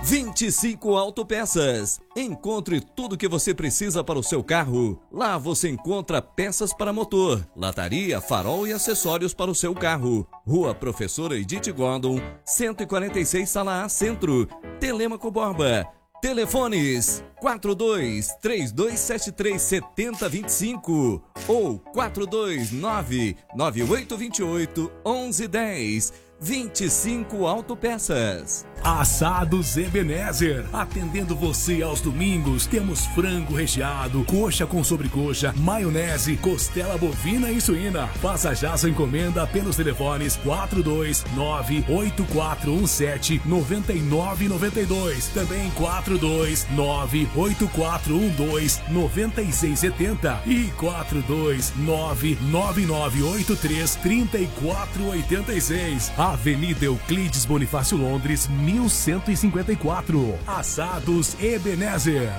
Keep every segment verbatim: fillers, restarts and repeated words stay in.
vinte e cinco Autopeças. Encontre tudo o que você precisa para o seu carro. Lá você encontra peças para motor, lataria, farol e acessórios para o seu carro. Rua Professora Edith Gordon, cento e quarenta e seis, Sala A, Centro. Telêmaco Borba. Telefones quatro dois três dois sete três sete zero dois cinco ou quatro dois nove nove oito dois oito um um um zero. vinte e cinco Autopeças. Assados Ebenezer, atendendo você aos domingos. Temos frango recheado, coxa com sobrecoxa, maionese, costela bovina e suína. Faça já sua encomenda pelos telefones quatro dois nove oito quatro um sete nove nove nove dois, também quatro dois nove oito quatro um dois nove seis sete zero e quatro dois nove nove nove oito três três quatro oito seis. Avenida Euclides Bonifácio Londres, mil cento e cinquenta e quatro. Assados Ebenezer.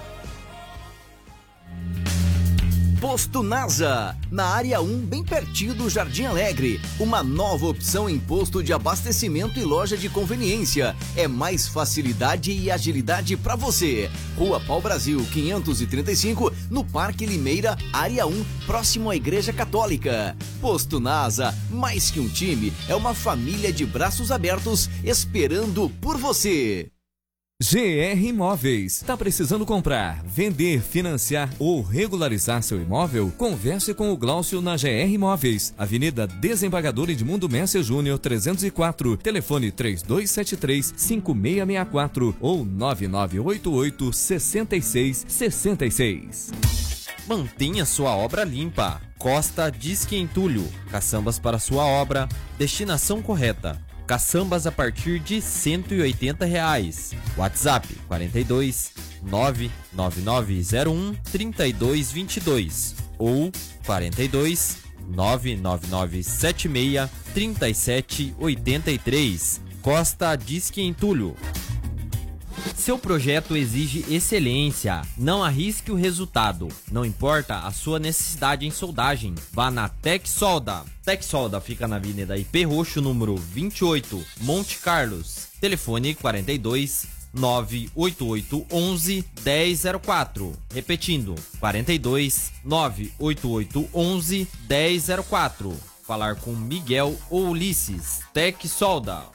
Posto NASA, na área um, bem pertinho do Jardim Alegre. Uma nova opção em posto de abastecimento e loja de conveniência. É mais facilidade e agilidade para você. Rua Pau Brasil, quinhentos e trinta e cinco, no Parque Limeira, área um, próximo à Igreja Católica. Posto NASA, mais que um time, é uma família de braços abertos esperando por você. G R Imóveis. Tá precisando comprar, vender, financiar ou regularizar seu imóvel? Converse com o Glaucio na G R Imóveis. Avenida Desembargador Edmundo Messer Júnior, trezentos e quatro. Telefone três dois sete três cinco seis seis quatro ou nove nove oito oito seis seis seis seis. Mantenha sua obra limpa. Costa Disque Entulho. Caçambas para sua obra. Destinação correta. Caçambas a partir de cento e oitenta reais. WhatsApp quarenta e dois nove nove nove zero um três dois dois dois ou quarenta e dois nove nove nove sete seis três sete oito três. Costa Disque Entulho. Seu projeto exige excelência. Não arrisque o resultado. Não importa a sua necessidade em soldagem. Vá na Tec Solda. Tec Solda fica na Avenida I P Roxo, número vinte e oito, Monte Carlos. Telefone quarenta e dois nove oito oito onze dez zero quatro. Repetindo, quarenta e dois nove oito oito onze dez zero quatro. Falar com Miguel ou Ulisses. Tec Solda.